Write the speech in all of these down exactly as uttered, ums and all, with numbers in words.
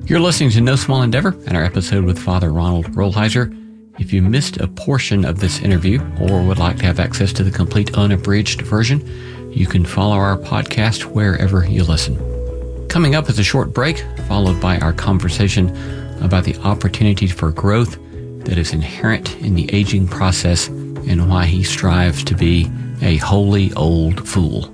You're listening to No Small Endeavor and our episode with Father Ronald Rolheiser. If you missed a portion of this interview or would like to have access to the complete unabridged version, you can follow our podcast wherever you listen. Coming up is a short break, followed by our conversation about the opportunity for growth that is inherent in the aging process and why he strives to be a holy old fool.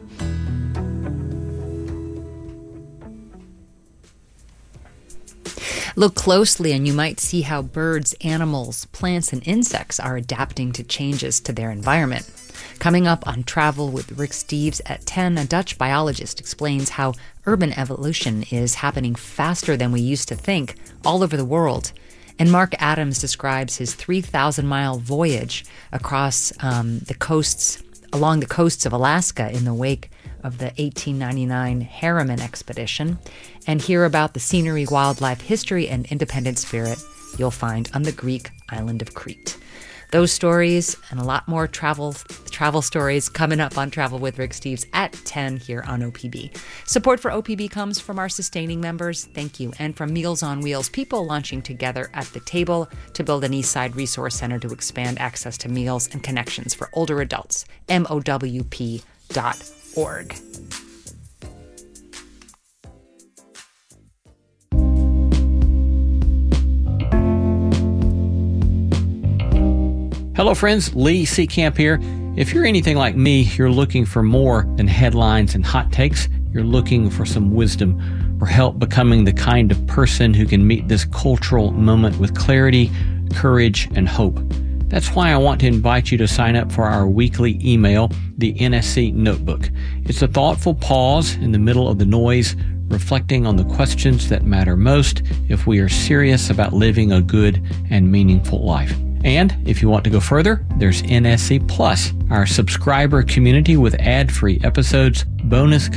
Look closely and you might see how birds, animals, plants, and insects are adapting to changes to their environment. Coming up on Travel with Rick Steves at ten, a Dutch biologist explains how urban evolution is happening faster than we used to think all over the world. And Mark Adams describes his three thousand mile voyage across um, the coasts, along the coasts of Alaska in the wake of the eighteen ninety-nine Harriman expedition, and hear about the scenery, wildlife, history, and independent spirit you'll find on the Greek island of Crete. Those stories and a lot more travel travel stories coming up on Travel with Rick Steves at ten here on O P B. Support for O P B comes from our sustaining members, thank you, and from Meals on Wheels, people launching together at the table to build an Eastside Resource Center to expand access to meals and connections for older adults, M O W P dot org. Hello friends, Lee Seacamp here. If you're anything like me, you're looking for more than headlines and hot takes. You're looking for some wisdom or help becoming the kind of person who can meet this cultural moment with clarity, courage, and hope. That's why I want to invite you to sign up for our weekly email, the N S C Notebook. It's a thoughtful pause in the middle of the noise, reflecting on the questions that matter most if we are serious about living a good and meaningful life. And if you want to go further, there's N S C Plus, our subscriber community with ad-free episodes, bonus